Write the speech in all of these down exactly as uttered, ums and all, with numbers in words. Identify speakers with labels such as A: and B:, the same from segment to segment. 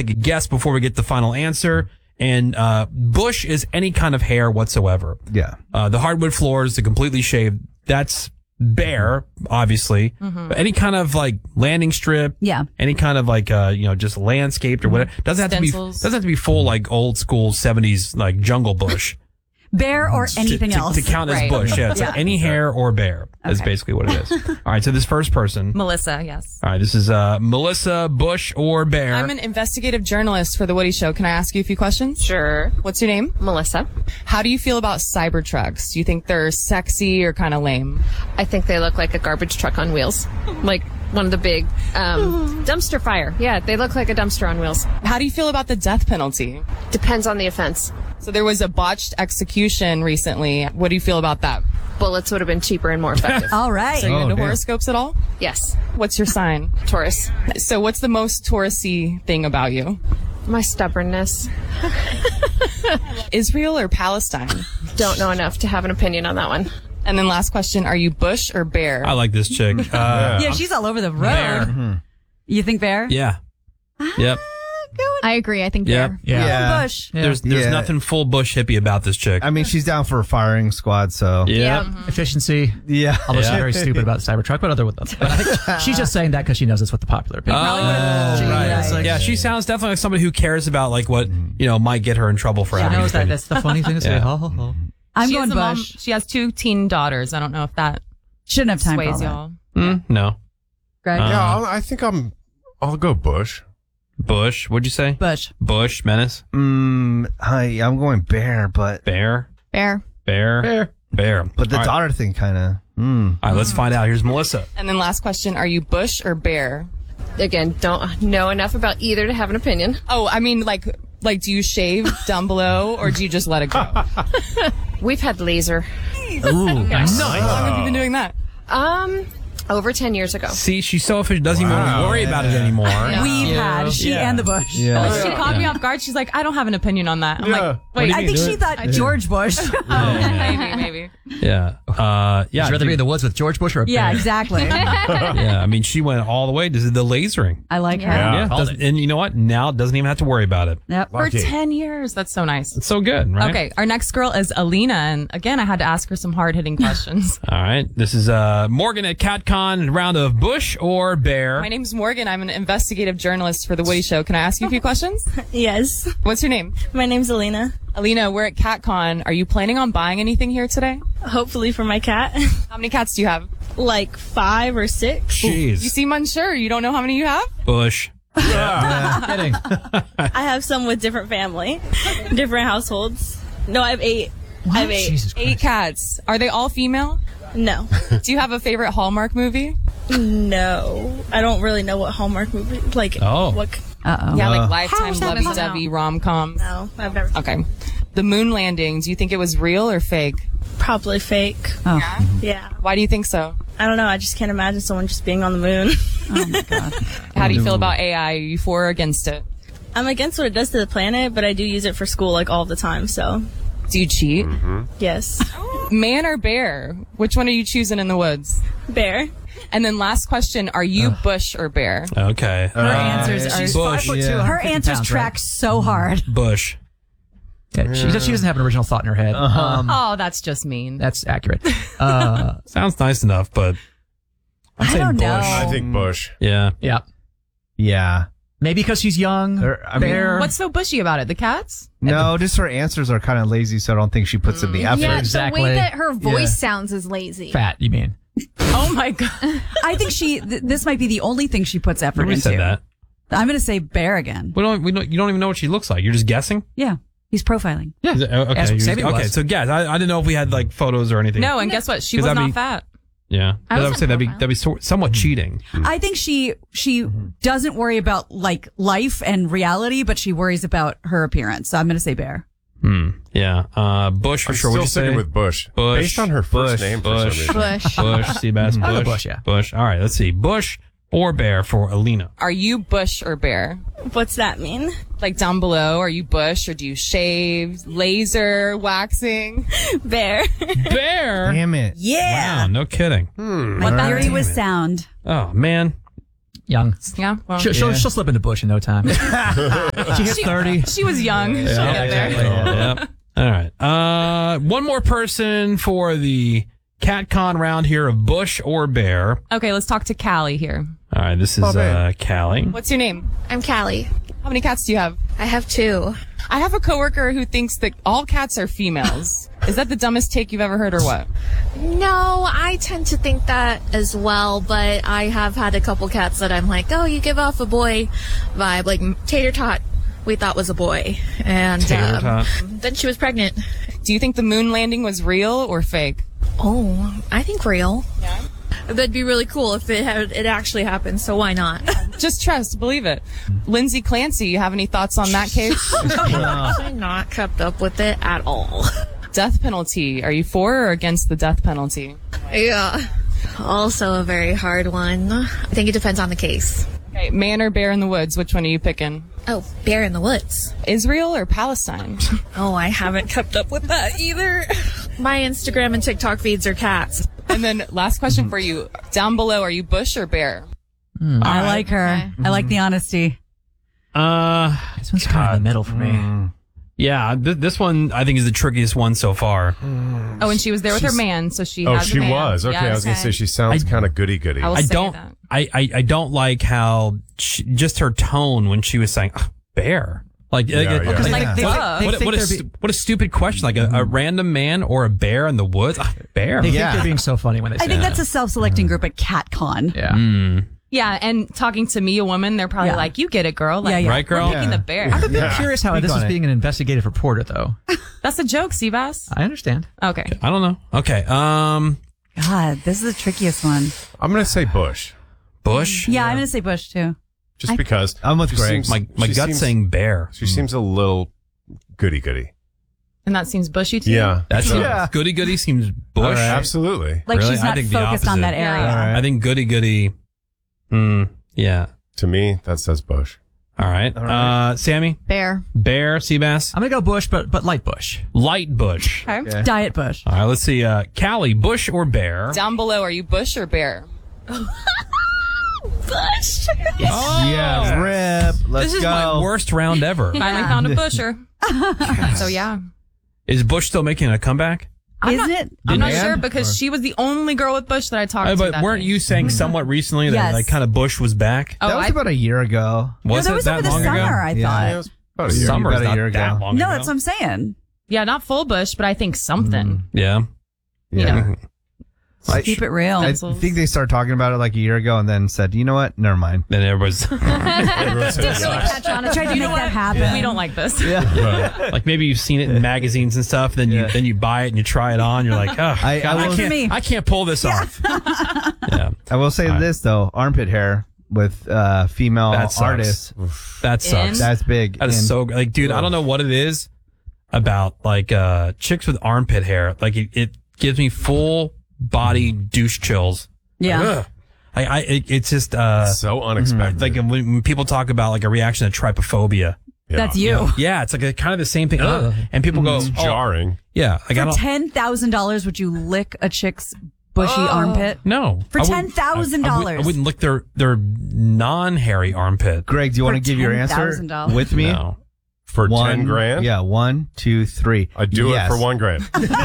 A: take a guess before we get the final answer. And uh, bush is any kind of hair whatsoever.
B: Yeah.
A: Uh, the hardwood floors, the completely shaved, that's bare, obviously.
C: Mm-hmm.
A: But any kind of like landing strip,
C: Yeah.
A: any kind of like uh, you know, just landscaped or whatever. Doesn't have
C: Stencils.
A: to be doesn't have to be full like old school seventies like jungle bush.
C: Bear or anything
A: to,
C: else.
A: to, to count as
C: Right.
A: bush. Yeah, it's
C: Yeah.
A: like any hair or bear. That's
C: Okay.
A: basically what it is. All right, so this first person.
D: Melissa, yes.
A: All right, this is uh, Melissa, bush or bear.
D: I'm an investigative journalist for The Woody Show. Can I ask you a few questions?
E: Sure.
D: What's your name?
E: Melissa.
D: How do you feel about Cybertrucks? Do you think they're sexy or kind of lame?
E: I think they look like a garbage truck on wheels. Like one of the big um, dumpster fire. Yeah, they look like a dumpster on wheels.
D: How do you feel about the death penalty?
E: Depends on the offense.
D: So there was a botched execution recently. What do you feel about that?
E: Bullets would have been cheaper and more effective.
C: All right.
D: So you're
B: Oh,
D: into
B: damn.
D: horoscopes at all?
E: Yes.
D: What's your sign?
E: Taurus.
D: So what's the most Taurus-y thing about you?
E: My stubbornness.
D: Israel or Palestine?
E: Don't know enough to have an opinion on that one.
D: And then last question, are you bush or bear?
A: I like this chick. Uh,
C: Yeah, she's all over the road.
A: Bear.
C: You think bear?
A: Yeah. Yep.
F: I agree. I think
A: Yep.
F: bear.
B: Yeah.
C: Yeah. Bush.
G: Yeah.
A: There's there's
B: Yeah.
A: nothing full bush hippie about this chick.
B: I mean, she's down for a firing squad, so.
A: Yep.
G: Efficiency.
B: Yeah.
G: Although she's
A: Yeah.
G: very stupid about the Cybertruck, but other with them. But I think she's just saying that because she knows it's what the popular opinion.
A: Oh, right.
G: It's like-
A: yeah, she sounds definitely like somebody who cares about like what you know might get her in trouble for
G: She
A: having
G: knows
A: an
G: that.
A: opinion.
G: That's the funny thing to say.
A: Yeah.
G: Ho, ho, ho.
C: I'm
D: She
C: going
D: has a mom-
C: bush.
D: she has two teen daughters. I don't know if that
C: Shouldn't have time for all
D: sways
C: that.
D: y'all.
A: Mm, no.
C: Greg?
A: Uh,
H: Yeah, I'll, I think I'm. I'll go Bush.
A: Bush. What'd you say?
C: Bush.
A: Bush. Menace.
B: Mm, hi, I'm going bear, but
A: Bear.
F: Bear.
A: Bear. Bear. Bear.
B: but the
A: All right.
B: daughter thing kind of. Mm.
A: All right, let's find out. Here's Melissa.
D: And then last question, are you bush or bear?
E: Again, don't know enough about either to have an opinion.
D: Oh, I mean, like, like, do you shave down below or do you just let it grow?
E: We've had laser.
G: Ooh, nice.
D: How long have you been doing that?
E: Um, over ten years ago.
A: See, she's so efficient. Doesn't even
H: Wow.
A: worry about it anymore.
C: We've had she
A: Yeah.
C: and the bush.
B: Yeah.
D: She caught me off guard. She's like, I don't have an opinion on that. I'm
H: Yeah.
D: like, wait,
C: I think she thought George Bush.
D: maybe, maybe.
A: Yeah. Uh, yeah.
G: Would you rather be in the woods with George Bush or a
C: yeah,
G: bear?
C: exactly.
A: yeah. I mean, she went all the way to the lasering.
C: I like her.
F: Yeah.
A: Yeah.
G: called
A: doesn't- and you know what? Now doesn't even have to worry about it.
C: Yep.
D: For
H: Lucky.
D: ten years. That's so nice.
A: It's so good, right?
D: Okay, our next girl is Alina, and again, I had to ask her some hard-hitting questions.
A: All right. This is uh, Morgan at CatCon. Round of bush or bear.
D: My name's Morgan. I'm an investigative journalist for The Woody Show. Can I ask you a few questions?
I: Yes.
D: What's your name?
I: My name's Alina.
D: Alina, we're at CatCon. Are you planning on buying anything here today?
I: Hopefully for my cat.
D: How many cats do you have?
I: Like five or six.
A: Jeez.
D: You seem unsure. You don't know how many you have?
A: Bush.
G: Kidding.
I: I have some with different family, different households. No, I have eight. I have eight.
G: Jesus Christ.
D: Eight cats. Are they all female?
I: No.
D: Do you have a favorite Hallmark movie?
I: No. I don't really know what Hallmark movie, like,
A: Oh.
I: what,
C: Uh oh.
D: Yeah, like Lifetime,
F: is that
D: lovey-dovey, rom-com.
I: no, I've never,
D: Okay. The moon landing, do you think it was real or fake?
I: probably fake.
C: Oh.
I: Yeah.
D: Why do you think so?
I: I don't know. I just can't imagine someone just being on the moon.
C: Oh my god.
D: How do you feel about A I? Are you for or against it?
I: I'm against what it does to the planet, but I do use it for school, like, all the time, so,
D: Do you cheat?
I: yes.
D: Man or bear? Which one are you choosing in the woods?
I: Bear.
D: And then last question, are you bush or bear?
A: Okay.
C: Her answers
G: She's
C: are.
G: five foot two,
B: Yeah.
C: Her
G: 150
C: answers
G: pounds,
C: track
G: right?
C: so hard.
A: Bush.
G: Yeah, she, she doesn't have an original thought in her head. Um,
D: Oh, that's just mean.
G: that's accurate. Uh,
A: Sounds nice enough, but I'm
C: I
A: saying
C: don't
A: bush.
C: know.
H: I think Bush.
A: Yeah.
G: yeah.
B: Yeah.
G: Maybe because she's young.
B: Or, I mean,
G: bear.
D: What's so bushy about it? The cats?
B: no, just her answers are kind of lazy, so I don't think she puts in the effort.
F: Yeah,
G: exactly.
F: the way that her voice
B: Yeah.
F: sounds is lazy.
G: fat? You mean?
D: Oh my God.
C: I think she. Th- this might be the only thing she puts effort
A: Nobody
C: into.
A: said that.
C: I'm going to say bear again.
A: We don't. We don't. You don't even know what she looks like. You're just guessing.
C: Yeah, he's profiling.
G: Yeah.
A: Is it- okay.
G: As
A: you're just-
G: Sammy
A: okay.
G: was.
A: So guess. I, I didn't know if we had like photos or anything.
D: No, and guess what? She
A: 'Cause
D: was
A: that'd
D: not
A: be-
D: fat.
A: Yeah. 'Cause I, would
F: wasn't
A: say that'd be
F: profiling.
A: that'd be so, somewhat cheating.
C: I think she she doesn't worry about like life and reality, but she worries about her appearance. So I'm going to say bear.
A: Hmm. Yeah. Uh, Bush for
H: I'm
A: sure.
H: still
A: What'd you
H: sticking
A: say?
H: with Bush.
A: Bush.
H: Based on her first
B: Bush.
H: name for
A: Bush.
H: some reason.
F: Bush.
A: Bush. Seabass.
G: I'll go
A: Bush.
G: Bush, yeah.
A: Bush. All right. Let's see. Bush or bear for Alina.
D: Are you bush or bear?
I: What's that mean?
D: Like down below, are you bush or do you shave, laser, waxing?
I: Bear.
A: Bear.
B: Damn it.
C: Yeah.
A: Wow. No kidding.
C: My theory was sound.
A: Oh man.
G: Young.
D: Yeah. Well,
G: She'll, she'll, she'll slip into Bush in no time. she hits thirty.
D: she was young. She'll get there.
A: Yep. All right. Uh, one more person for the CatCon round here of Bush or Bear.
D: Okay, let's talk to Callie here.
A: All right. This is uh, Callie.
D: What's your name?
J: I'm Callie.
D: How many cats do you have?
J: I have two.
D: I have a coworker who thinks that all cats are females. Is that the dumbest take you've ever heard or what?
J: No, I tend to think that as well, but I have had a couple cats that I'm like, oh, you give off a boy vibe. Like Tater Tot, we thought was a boy. And
A: Tater
J: um,
A: Tot.
J: then she was pregnant.
D: Do you think the moon landing was real or fake?
J: Oh, I think real. Yeah. That'd be really cool if it had, it actually happened, so why not?
D: Just trust, believe it. Lindsay Clancy, you have any thoughts on that case?
J: I'm not kept up with it at all.
D: Death penalty. Are you for or against the death penalty?
J: Yeah. Also a very hard one. I think it depends on the case.
D: Okay, man or bear in the woods, which one are you picking?
J: Oh, bear in the woods.
D: Israel or Palestine?
J: Oh, I haven't kept up with that either. My Instagram and TikTok feeds are cats.
D: And then last question for you. Down below, are you Bush or Bear?
C: Mm. I like her. Okay. I like the honesty.
A: Uh,
G: this one's kind of in the middle for me.
A: Mm. Yeah, th- this one I think is the trickiest one so far.
D: Oh, and she was there with
H: She's,
D: her man, so she
H: Oh,
D: has
H: she
D: a man.
H: was. Okay,
D: Yes.
H: I was going to say she sounds kind of goody goody.
D: I will
A: I
D: say
A: don't.
D: that.
A: I, I I don't like how she, just her tone when she was saying "Ugh, bear. Like,
H: Yeah,
A: like,
H: yeah.
A: like,
D: Like,
A: what,
D: duh.
A: what,
G: They
A: what, a,
G: think they're
A: stu- what a stupid question. Like a, a random man or a bear in the woods. Ugh, bear.
G: They
B: Yeah.
G: think they're being so funny when they say
C: I think
G: that.
C: that's a self-selecting group at CatCon.
G: Yeah.
A: Mm.
D: Yeah, and talking to me, a woman, they're probably
C: Yeah.
D: like, you get it, girl. Like,
C: Yeah, yeah.
A: Right, girl?
D: We're picking
B: Yeah.
D: the bear.
G: I'm a bit
B: Yeah.
G: curious how
B: Speak
G: this
B: on
G: is
B: it.
G: being an investigative reporter, though.
D: That's a joke, Seabass.
G: I understand.
D: Okay.
A: I don't know. Okay. Um,
C: God, this is the trickiest one.
H: I'm going to say Bush.
A: Bush.
C: Yeah, I'm going to say Bush too.
H: Just because.
B: I'm with
H: she
B: Greg.
H: seems-
A: My my
H: she
A: gut's
H: seems-
A: saying bear.
H: She seems a little goody goody.
D: And that seems bushy to you?
H: Yeah.
A: That's
B: Yeah.
A: goody goody seems Bush.
H: Absolutely.
C: Like
A: Really?
C: she's
A: I
C: not
A: think the
C: focused on that
A: opposite.
C: area.
B: All right.
A: I think goody goody. Hmm. Yeah.
H: To me, that says Bush.
A: All right.
B: All right.
A: Uh, Sammy.
F: Bear.
A: Bear. Seabass.
G: I'm going to go Bush, but but light Bush.
A: Light Bush.
D: Okay.
B: Okay.
C: Diet Bush.
A: All right. Let's see. Uh, Callie. Bush or bear?
D: Down below, are you Bush or Bear?
J: Bush.
B: Yeah, rip. Let's
A: This is
B: go.
A: my worst round ever.
D: Finally found a Busher. So yeah.
A: Is Bush still making a comeback?
D: I'm
C: Is
D: not,
C: it?
D: I'm not
B: Man?
D: sure because
B: Or-
D: she was the only girl with Bush that I talked
A: Uh,
D: to.
A: but
D: that
A: weren't
D: day.
A: you saying somewhat recently that
C: Yes.
A: like kind of Bush was back?
D: Oh,
B: That was
D: I,
B: about a year ago.
A: Was
C: no, that
A: it
C: was
A: that
C: over the
A: long
C: summer,
A: ago?
C: I
B: Yeah.
C: thought.
H: Yeah, it was about a year.
A: Summer's
B: About a
A: not
B: year
A: that
B: ago.
A: long
C: No,
A: ago.
C: that's what I'm saying.
D: yeah, not full Bush, but I think something.
A: Yeah.
D: You know.
B: I,
C: Keep it real.
B: I think they started talking about it like a year ago and then said, you know what? Never mind.
A: Then everyone's
H: Everyone says sucks.
C: I tried to
D: You
C: make
D: know
C: that
D: what?
C: happen.
D: We don't like this.
H: Right.
A: like maybe you've seen it in magazines and stuff. Then you
B: Yeah.
A: then you buy it and you try it on. You're like, oh,
B: I-
A: God,
B: I
A: I,
B: will-
A: can't,
C: Me.
A: I can't pull this off. Yeah,
B: I will say
A: All right.
B: this, though. Armpit hair with uh, female
A: That sucks.
B: artists.
A: that sucks.
B: That's big.
A: That is
B: And-
A: so like, dude. I don't know what it is about like uh chicks with armpit hair. Like it, it gives me full body douche chills.
C: Yeah.
A: Ugh. I, I it, it's just uh
H: So unexpected.
A: like when, when people talk about like a reaction to trypophobia.
H: Yeah.
C: That's you.
A: Yeah, it's like a, kind of the same thing. Ugh. And people go,
H: It's
A: oh,
H: jarring.
A: yeah, like I
C: For
A: don't.
C: ten thousand dollars, would you lick a chick's bushy armpit?
A: No.
C: For
A: I wouldn't-
C: ten thousand
A: I- I wouldn't-
C: dollars.
A: I wouldn't lick their, their non-hairy armpit.
B: Greg, do you want to
C: For
B: give your answer
C: ten thousand dollars.
B: with me?
A: No.
H: For
B: One,
H: ten grand?
B: Yeah, one, two, three.
H: I'd do
B: Yes.
H: it for one grand.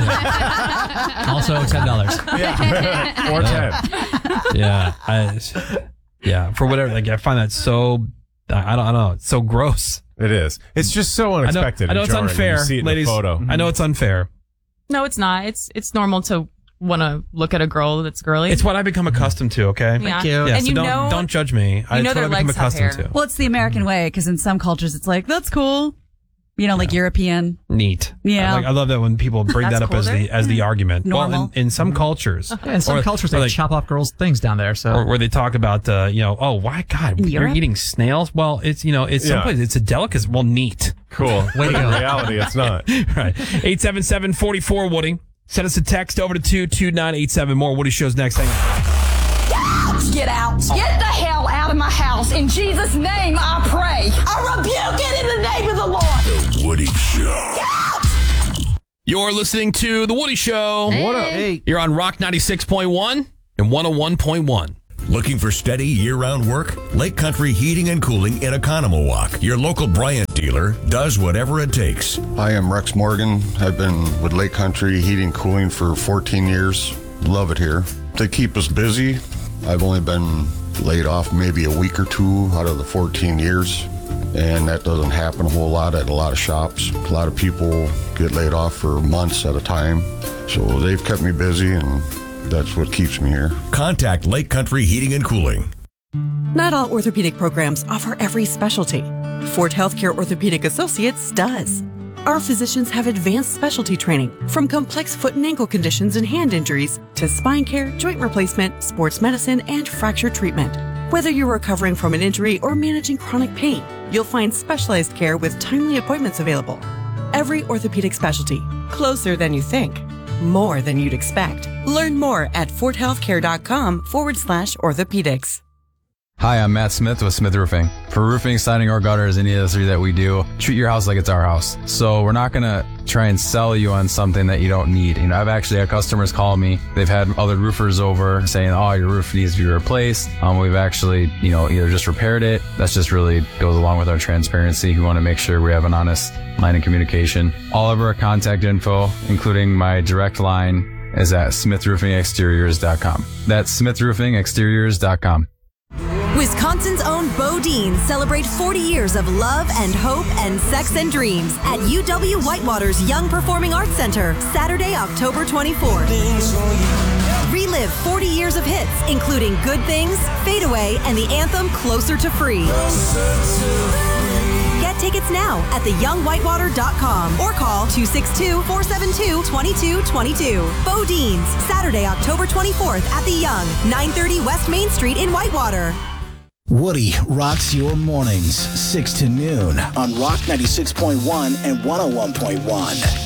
G: Also ten dollars.
H: or ten.
A: Yeah. I, yeah. For whatever. Like, I find that so, I I don't, I don't know. It's so gross.
H: It is. It's just so
A: I know,
H: unexpected.
A: I know
H: and
A: it's
H: jarring when
A: unfair,
H: you see it in
A: ladies.
H: the photo.
A: I know it's unfair.
D: No, it's not. It's it's normal to want to look at a girl that's girly.
A: It's what I've become accustomed to, okay?
D: yeah.
G: you.
A: Yeah,
D: And
A: so
D: you
A: don't,
D: know,
A: don't judge me. I,
D: you know
A: it's what
D: their
A: I've become
D: legs have
A: accustomed
D: hair.
A: to.
C: Well, it's the American way because in some cultures it's like that's cool, you know, like European.
A: Neat.
C: Yeah.
A: I, like, I love that when people bring
D: That's
A: that up as
D: cool
A: the as the argument. Well,
C: Normal.
A: in, in some cultures,
G: Yeah, in some
A: Or-
G: cultures,
A: or
G: they
A: like-
G: chop off girls' things down there. So
A: or where they talk about, uh, you know, oh, why, God,
C: In
A: you're
C: Europe?
A: eating snails? Well, it's, you know, it's
H: Yeah.
A: someplace, it's a delicacy. Well, neat.
H: Cool.
G: Way to
H: But in
G: go.
H: reality, it's not.
A: Right. eight seven seven, four four, Woody. Send us a text over to two two nine eight seven. More Woody Show's next. Hang on.
K: Get out. Get the hell out of my house. In Jesus' name, I pray. I rebuke it in the name of the Lord.
L: The Woody Show.
A: You're listening to The Woody Show.
B: What up? Hey.
A: You're on Rock ninety-six point one and one oh one point one.
L: Looking for steady year-round work? Lake Country Heating and Cooling in Oconomowoc, your local Bryant dealer, does whatever it takes.
M: Hi, I'm Rex Morgan. I've been with Lake Country Heating and Cooling for fourteen years. Love it here. They keep us busy. I've only been laid off maybe a week or two out of the fourteen years, and that doesn't happen a whole lot at a lot of shops. A lot of people get laid off for months at a time, so they've kept me busy, and that's what keeps me here.
L: Contact Lake Country Heating and Cooling.
N: Not all orthopedic programs offer every specialty. Ford Healthcare Orthopedic Associates does. Our physicians have advanced specialty training, from complex foot and ankle conditions and hand injuries to spine care, joint replacement, sports medicine, and fracture treatment. Whether you're recovering from an injury or managing chronic pain, you'll find specialized care with timely appointments available. Every orthopedic specialty, closer than you think, more than you'd expect. Learn more at fordhealthcare.com forward slash orthopedics.
O: Hi, I'm Matt Smith with Smith Roofing. For roofing, siding, or gutters, any of the three that we do, treat your house like it's our house. So we're not going to try and sell you on something that you don't need. You know, I've actually had customers call me. They've had other roofers over saying, oh, your roof needs to be replaced. Um, we've actually, you know, either just repaired it. That's just really goes along with our transparency. We want to make sure we have an honest line of communication. All of our contact info, including my direct line, is at smith roofing exteriors dot com. That's smith roofing exteriors dot com.
P: Wisconsin's own Bodine celebrate forty years of love and hope and sex and dreams at U W Whitewater's Young Performing Arts Center, Saturday, October twenty-fourth. Relive forty years of hits, including Good Things, Fade Away, and the anthem Closer to Free. Get tickets now at the young whitewater dot com or call two six two, four seven two, two two two two. Bodine's, Saturday, October twenty-fourth at the Young, nine thirty West Main Street in Whitewater.
Q: Woody rocks your mornings, six to noon on Rock ninety-six point one and one oh one point one.